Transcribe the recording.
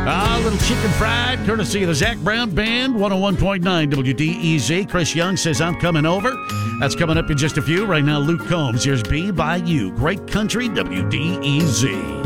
A little chicken fried, courtesy of the Zach Brown Band, 101.9 WDEZ. Chris Young says, I'm coming over. That's coming up in just a few. Right now, Luke Combs. Here's Be By You. Great country, WDEZ.